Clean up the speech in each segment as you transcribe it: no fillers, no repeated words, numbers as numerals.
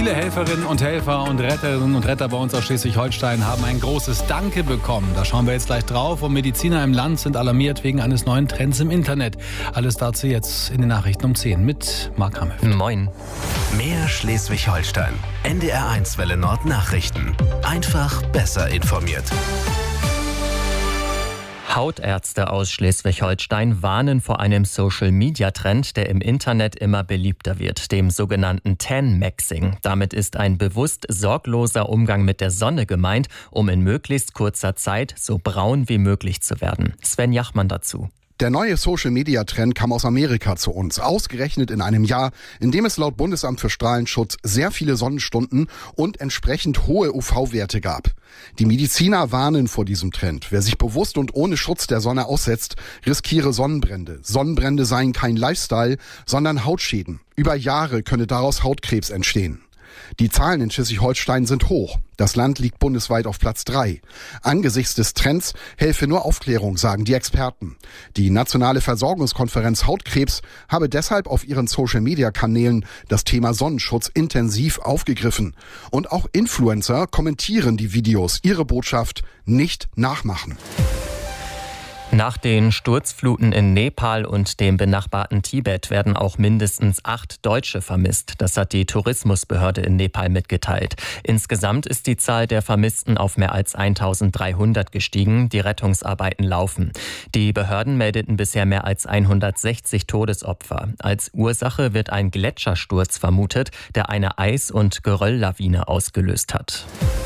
Viele Helferinnen und Helfer und Retterinnen und Retter bei uns aus Schleswig-Holstein haben ein großes Danke bekommen. Da schauen wir jetzt gleich drauf. Und Mediziner im Land sind alarmiert wegen eines neuen Trends im Internet. Alles dazu jetzt in den Nachrichten um 10 mit Marc Hammelft. Moin. Mehr Schleswig-Holstein. NDR1 Welle Nord Nachrichten. Einfach besser informiert. Hautärzte aus Schleswig-Holstein warnen vor einem Social-Media-Trend, der im Internet immer beliebter wird, dem sogenannten Tan-Maxing. Damit ist ein bewusst sorgloser Umgang mit der Sonne gemeint, um in möglichst kurzer Zeit so braun wie möglich zu werden. Sven Jachmann dazu. Der neue Social-Media-Trend kam aus Amerika zu uns, ausgerechnet in einem Jahr, in dem es laut Bundesamt für Strahlenschutz sehr viele Sonnenstunden und entsprechend hohe UV-Werte gab. Die Mediziner warnen vor diesem Trend. Wer sich bewusst und ohne Schutz der Sonne aussetzt, riskiere Sonnenbrände. Sonnenbrände seien kein Lifestyle, sondern Hautschäden. Über Jahre könne daraus Hautkrebs entstehen. Die Zahlen in Schleswig-Holstein sind hoch. Das Land liegt bundesweit auf Platz 3. Angesichts des Trends helfe nur Aufklärung, sagen die Experten. Die Nationale Versorgungskonferenz Hautkrebs habe deshalb auf ihren Social-Media-Kanälen das Thema Sonnenschutz intensiv aufgegriffen. Und auch Influencer kommentieren die Videos, ihre Botschaft nicht nachmachen. Nach den Sturzfluten in Nepal und dem benachbarten Tibet werden auch mindestens 8 Deutsche vermisst. Das hat die Tourismusbehörde in Nepal mitgeteilt. Insgesamt ist die Zahl der Vermissten auf mehr als 1300 gestiegen. Die Rettungsarbeiten laufen. Die Behörden meldeten bisher mehr als 160 Todesopfer. Als Ursache wird ein Gletschersturz vermutet, der eine Eis- und Gerölllawine ausgelöst hat.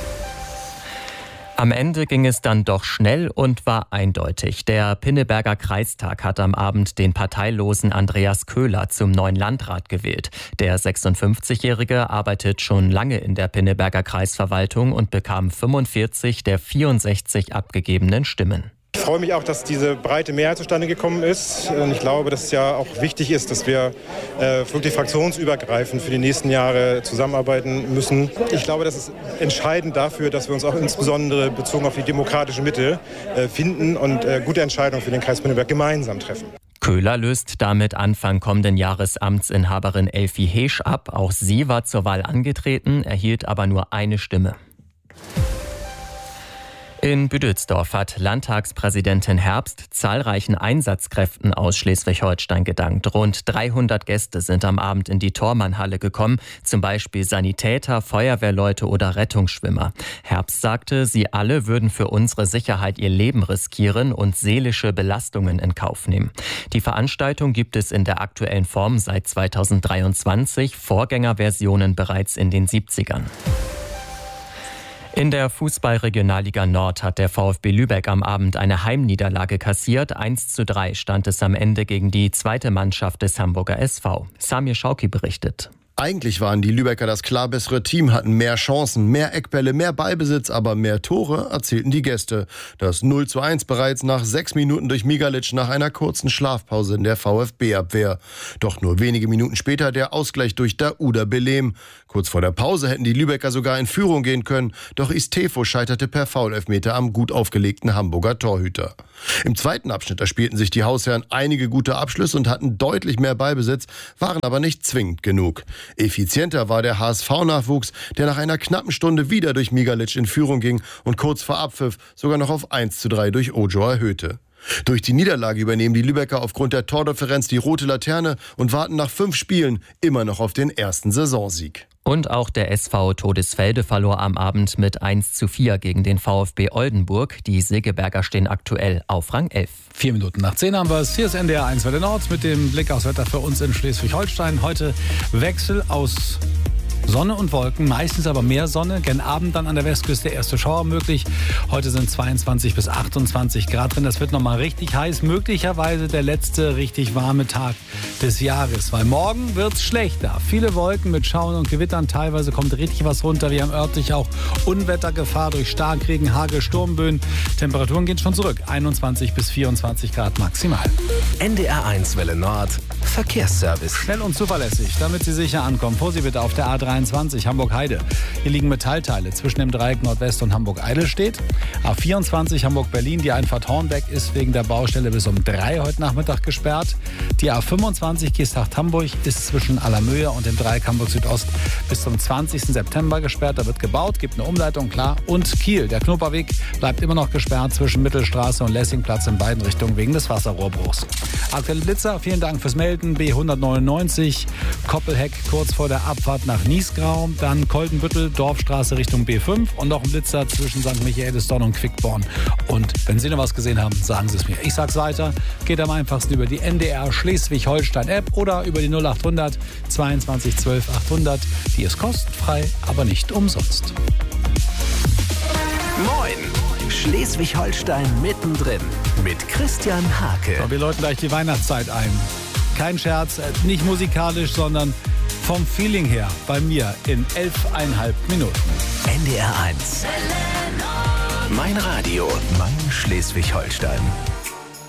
Am Ende ging es dann doch schnell und war eindeutig. Der Pinneberger Kreistag hat am Abend den parteilosen Andreas Köhler zum neuen Landrat gewählt. Der 56-Jährige arbeitet schon lange in der Pinneberger Kreisverwaltung und bekam 45 der 64 abgegebenen Stimmen. Ich freue mich auch, dass diese breite Mehrheit zustande gekommen ist. Und ich glaube, dass es ja auch wichtig ist, dass wir wirklich fraktionsübergreifend für die nächsten Jahre zusammenarbeiten müssen. Ich glaube, das ist entscheidend dafür, dass wir uns auch insbesondere bezogen auf die demokratische Mitte finden und gute Entscheidungen für den Kreis Pinneberg gemeinsam treffen. Köhler löst damit Anfang kommenden Jahres Amtsinhaberin Elfie Heesch ab. Auch sie war zur Wahl angetreten, erhielt aber nur eine Stimme. In Büdelsdorf hat Landtagspräsidentin Herbst zahlreichen Einsatzkräften aus Schleswig-Holstein gedankt. Rund 300 Gäste sind am Abend in die Thormannhalle gekommen, zum Beispiel Sanitäter, Feuerwehrleute oder Rettungsschwimmer. Herbst sagte, sie alle würden für unsere Sicherheit ihr Leben riskieren und seelische Belastungen in Kauf nehmen. Die Veranstaltung gibt es in der aktuellen Form seit 2023, Vorgängerversionen bereits in den 70ern. In der Fußball-Regionalliga Nord hat der VfB Lübeck am Abend eine Heimniederlage kassiert. 1:3 stand es am Ende gegen die zweite Mannschaft des Hamburger SV. Samir Schauki berichtet. Eigentlich waren die Lübecker das klar bessere Team, hatten mehr Chancen, mehr Eckbälle, mehr Ballbesitz, aber mehr Tore erzielten die Gäste. Das 0:1 bereits nach 6 Minuten durch Migalic nach einer kurzen Schlafpause in der VfB-Abwehr. Doch nur wenige Minuten später der Ausgleich durch Daouda Belem. Kurz vor der Pause hätten die Lübecker sogar in Führung gehen können, doch Istefo scheiterte per Foul-Elfmeter am gut aufgelegten Hamburger Torhüter. Im zweiten Abschnitt erspielten sich die Hausherren einige gute Abschlüsse und hatten deutlich mehr Ballbesitz, waren aber nicht zwingend genug. Effizienter war der HSV-Nachwuchs, der nach einer knappen Stunde wieder durch Migalic in Führung ging und kurz vor Abpfiff sogar noch auf 1:3 durch Ojo erhöhte. Durch die Niederlage übernehmen die Lübecker aufgrund der Tordifferenz die rote Laterne und warten nach 5 Spielen immer noch auf den ersten Saisonsieg. Und auch der SV Todesfelde verlor am Abend mit 1:4 gegen den VfB Oldenburg. Die Segeberger stehen aktuell auf Rang 11. 4 Minuten nach 10 haben wir es. Hier ist NDR1 Welle Nord mit dem Blick aufs Wetter für uns in Schleswig-Holstein. Heute Wechsel aus Sonne und Wolken, meistens aber mehr Sonne. Gen Abend dann an der Westküste erste Schauer möglich. Heute sind 22 bis 28 Grad drin. Das wird nochmal richtig heiß. Möglicherweise der letzte richtig warme Tag des Jahres. Weil morgen wird's schlechter. Viele Wolken mit Schauern und Gewittern. Teilweise kommt richtig was runter. Wir haben örtlich auch Unwettergefahr durch Starkregen, Hagel, Sturmböen. Temperaturen gehen schon zurück. 21 bis 24 Grad maximal. NDR1 Welle Nord. Verkehrsservice. Schnell und zuverlässig, damit Sie sicher ankommen. Vorsicht bitte auf der A23 Hamburg-Heide. Hier liegen Metallteile zwischen dem Dreieck Nordwest und Hamburg-Eidelstedt. A24 Hamburg-Berlin, die Einfahrt Hornbeck ist wegen der Baustelle bis um 3 heute Nachmittag gesperrt. Die A25 Kiestacht-Hamburg ist zwischen Allermöhe und dem Dreieck Hamburg-Südost bis zum 20. September gesperrt. Da wird gebaut, gibt eine Umleitung, klar. Und Kiel, der Knoperweg, bleibt immer noch gesperrt zwischen Mittelstraße und Lessingplatz in beiden Richtungen wegen des Wasserrohrbruchs. Aktuelle Blitzer, vielen Dank fürs Melden. B199, Koppelheck kurz vor der Abfahrt nach Niesgrau. Dann Koldenbüttel, Dorfstraße Richtung B5 und noch ein Blitzer zwischen St. Michaelisdonn und Quickborn. Und wenn Sie noch was gesehen haben, sagen Sie es mir. Ich sag's weiter. Geht am einfachsten über die NDR Schleswig-Holstein-App oder über die 0800 22 12 800. Die ist kostenfrei, aber nicht umsonst. Moin! Schleswig-Holstein mittendrin mit Christian Hake. So, wir läuten gleich die Weihnachtszeit ein. Kein Scherz, nicht musikalisch, sondern vom Feeling her bei mir in 11,5 Minuten. NDR 1. Mein Radio, mein Schleswig-Holstein.